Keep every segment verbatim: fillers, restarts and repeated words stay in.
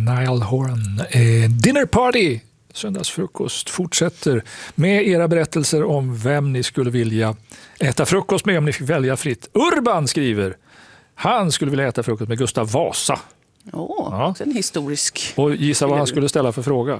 Niall Horan. Eh, Dinner Party, söndagsfrukost, fortsätter med era berättelser om vem ni skulle vilja äta frukost med om ni fick välja fritt. Urban skriver, han skulle vilja äta frukost med Gustav Vasa. Åh, oh, ja. En historisk... Och gissa vad han skulle ställa för fråga.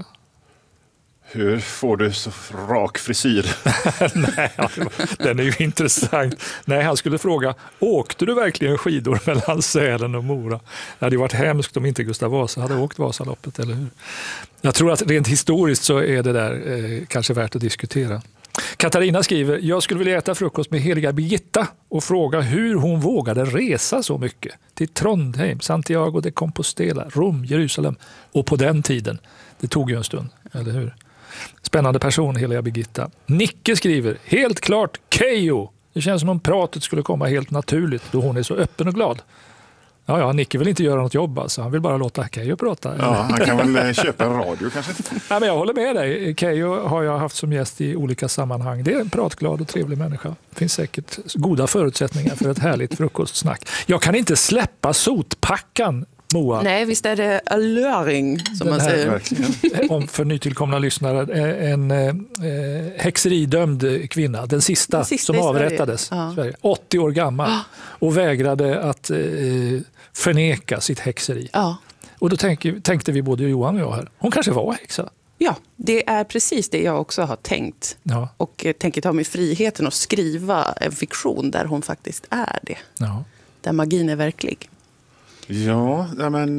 Hur får du så rak frisyr? Nej, den är ju intressant. Nej, han skulle fråga, åkte du verkligen skidor mellan Sälen och Mora? Det hade varit hemskt om inte Gustav Vasa hade åkt Vasaloppet, eller hur? Jag tror att rent historiskt så är det där eh, kanske värt att diskutera. Katarina skriver, jag skulle vilja äta frukost med heliga Birgitta och fråga hur hon vågade resa så mycket till Trondheim, Santiago de Compostela, Rom, Jerusalem och på den tiden. Det tog ju en stund, eller hur? Spännande person, heliga Birgitta. Nicke skriver, helt klart Keyyo. Det känns som om pratet skulle komma helt naturligt då hon är så öppen och glad. Ja, ja, Nicke vill inte göra något jobb, alltså. Han vill bara låta Keyyo prata. Ja, han kan väl köpa en radio kanske. Ja, men jag håller med dig. Keyyo har jag haft som gäst i olika sammanhang. Det är en pratglad och trevlig människa. Det finns säkert goda förutsättningar för ett härligt frukostsnack. Jag kan inte släppa sotpackan, Moa. Nej, visst är det alluring som Den man här, säger. Om för nytillkomna lyssnare, en eh, häxeridömd kvinna, den sista, den sista som avrättades. Ja. Sverige, åttio år gammal ja. Och vägrade att eh, förneka sitt häxeri. Ja. Och då tänk, tänkte vi både Johan och jag här, hon kanske var häxa. Ja, det är precis det jag också har tänkt. Ja. Och tänker ta mig friheten att skriva en fiktion där hon faktiskt är det. Ja. Där magin är verklig. Ja, men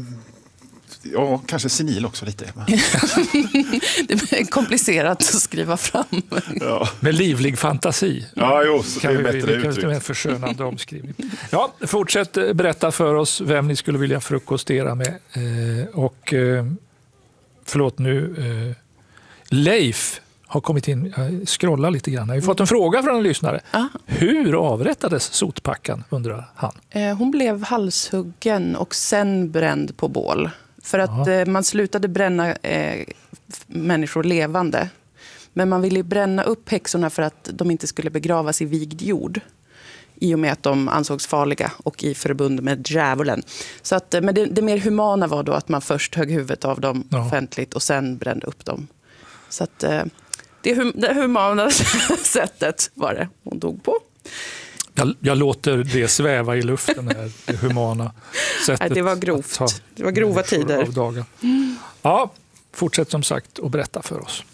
ja, kanske senil också lite. Det är komplicerat att skriva fram. Ja. Med livlig fantasi. Ja, jo, så kan det är vi, bättre vi, uttryck. Med en förskönande omskrivning. Ja, fortsätt berätta för oss vem ni skulle vilja frukostera med. Eh, och eh, förlåt nu, eh, Leif har kommit in, jag scrollar lite grann. Jag har fått en fråga från en lyssnare. Ah. Hur avrättades sotpackan, undrar han? Eh, hon blev halshuggen och sen bränd på bål. För att eh, man slutade bränna eh, människor levande. Men man ville bränna upp häxorna för att de inte skulle begravas i vigd jord. I och med att de ansågs farliga och i förbund med djävulen. Så att, men det, det mer humana var då att man först högg huvudet av dem ja. offentligt och sen brände upp dem. Så att... Eh, Det, hum- det humana sättet var det hon dog på. Jag, jag låter det sväva i luften här, det humana sättet. Nej, det var grovt. Det var grova tider. Mm. Ja, fortsätt som sagt och berätta för oss.